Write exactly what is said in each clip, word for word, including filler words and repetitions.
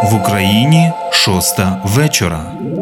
В Україні шоста вечора.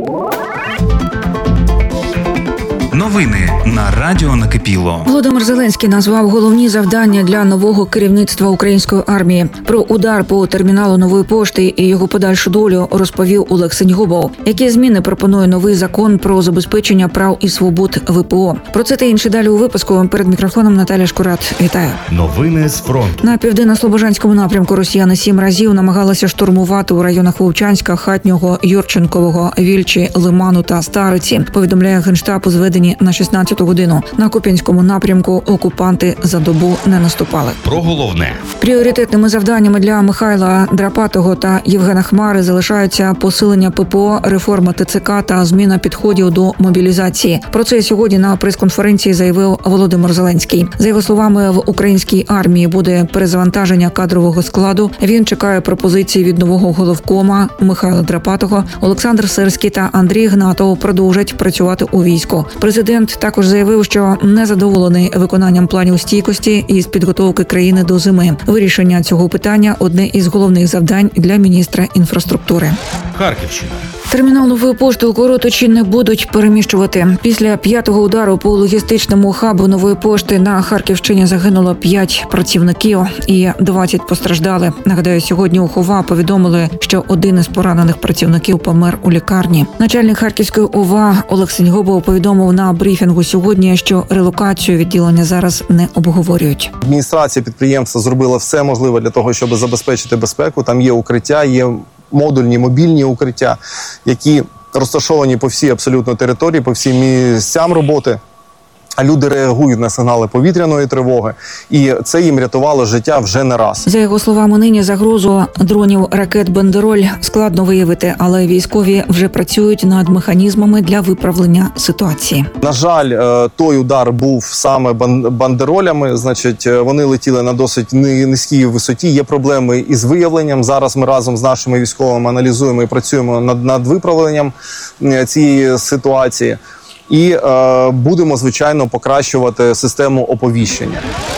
Новини на Радіо Накипіло. Володимир Зеленський назвав головні завдання для нового керівництва української армії. Про удар по терміналу Нової пошти і його подальшу долю розповів Олег Сеньгубов. Які зміни пропонує новий закон про забезпечення прав і свобод ВПО? Про це та інше далі у випуску. Перед мікрофоном Наталя Шкурат. Вітаю. Новини з фронту. На південно-слобожанському напрямку росіяни сім разів намагалися штурмувати у районах Вовчанська, Хатнього, Юрченкового, Вільчі, Лиману та Стариці. Повідомляє Генштаб у зведенні на шістнадцяту годину. На Куп'янському напрямку окупанти за добу не наступали. Про головне. Пріоритетними завданнями для Михайла Драпатого та Євгена Хмари залишаються посилення ППО, реформа ТЦК та зміна підходів до мобілізації. Про це сьогодні на прес-конференції заявив Володимир Зеленський. За його словами, в українській армії буде перезавантаження кадрового складу. Він чекає пропозиції від нового головкома Михайла Драпатого. Олександр Сирський та Андрій Гнатов продовжать працювати у війську. Президент також заявив, що не задоволений виконанням планів стійкості із підготовки країни до зими. Вирішення цього питання – одне із головних завдань для міністра інфраструктури. Харківщина. Термінал Нової пошти у Коротичі не будуть переміщувати. Після п'ятого удару по логістичному хабу Нової пошти на Харківщині загинуло п'ять працівників і двадцять постраждали. Нагадаю, сьогодні у Хова повідомили, що один із поранених працівників помер у лікарні. Начальник Харківської ОВА Олег Сеньгубов повідомив на брифінгу сьогодні, що релокацію відділення зараз не обговорюють. Адміністрація підприємства зробила все можливе для того, щоб забезпечити безпеку. Там є укриття, є модульні мобільні укриття, які розташовані по всій абсолютно території, по всім місцям роботи. А люди реагують на сигнали повітряної тривоги, і це їм рятувало життя вже не раз. За його словами, нині загрозу дронів ракет «Бандероль» складно виявити, але військові вже працюють над механізмами для виправлення ситуації. На жаль, той удар був саме бандеролями, значить, вони летіли на досить низькій висоті. Є проблеми із виявленням. Зараз ми разом з нашими військовими аналізуємо і працюємо над, над виправленням цієї ситуації. І е, будемо, звичайно, покращувати систему оповіщення.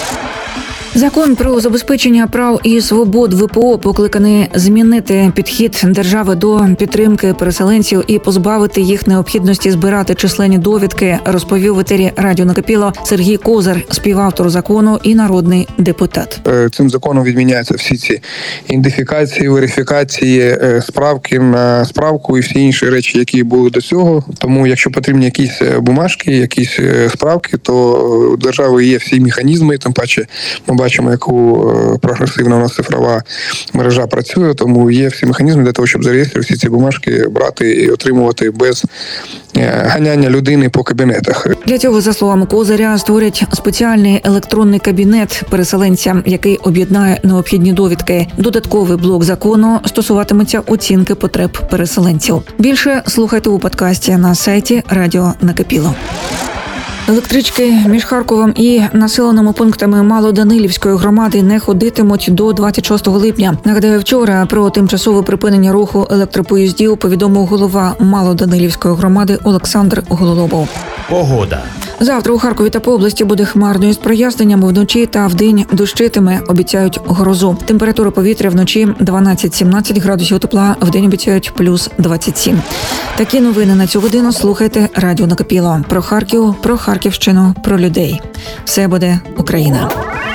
Закон про забезпечення прав і свобод ВПО покликаний змінити підхід держави до підтримки переселенців і позбавити їх необхідності збирати численні довідки, розповів в етері Радіо Накипіло Сергій Козир, співавтор закону і народний депутат. Цим законом відміняються всі ці ідентифікації, верифікації, справки на справку і всі інші речі, які були до цього. Тому, якщо потрібні якісь бумажки, якісь справки, то у держави є всі механізми, тим паче ми бачимо, яку прогресивна у нас цифрова мережа працює, тому є всі механізми для того, щоб зареєструвати всі ці бумажки, брати і отримувати без ганяння людини по кабінетах. Для цього, за словами Козиря, створять спеціальний електронний кабінет переселенця, який об'єднає необхідні довідки. Додатковий блок закону стосуватиметься оцінки потреб переселенців. Більше слухайте у подкасті на сайті Радіо Накипіло. Електрички між Харковом і населеними пунктами Малоданилівської громади не ходитимуть до двадцять шостого липня. Нагадаю, вчора про тимчасове припинення руху електропоїздів повідомив голова Малоданилівської громади Олександр Гололобов. Погода. Завтра у Харкові та по області буде хмарною з проясненнями, вночі та вдень дощитиме, обіцяють грозу. Температура повітря вночі дванадцять-сімнадцять градусів тепла, вдень обіцяють плюс двадцять сім. Такі новини на цю годину слухайте Радіо Накипіло. Про Харків, про Харківщину, про людей. Все буде Україна.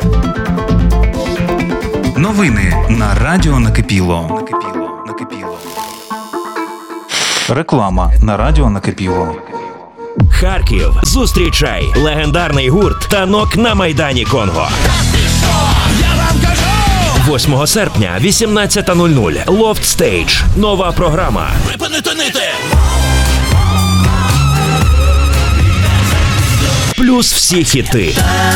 Новини на Радіо Накипіло. Накипіло. Накипіло. Реклама на Радіо Накипіло. Харків. Зустрічай легендарний гурт «Танок» на Майдані Конго. восьмого серпня, вісімнадцята нуль нуль. Loft Stage. Нова програма. Припинити нити! Плюс всі хіти.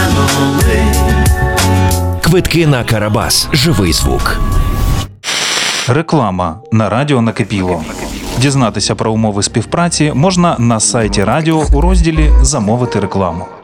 Квитки на Карабас. Живий звук. Реклама на Радіо Накипіло. Дізнатися про умови співпраці можна на сайті радіо у розділі «Замовити рекламу».